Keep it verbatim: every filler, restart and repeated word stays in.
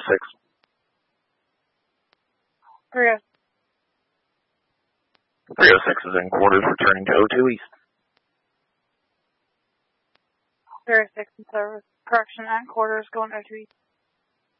six. three oh three oh six is in quarters, returning to oh two East. three oh six in service. Correction at quarters, going oh two East.